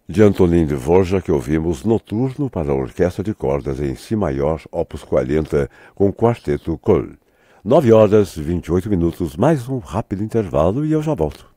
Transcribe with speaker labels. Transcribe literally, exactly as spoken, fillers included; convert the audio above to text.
Speaker 1: De Antonin Dvorak, ouvimos Noturno para a Orquestra de Cordas em Si maior, opus quarenta, com Quarteto Col. Nove horas, vinte e oito minutos, mais um rápido intervalo e eu já volto.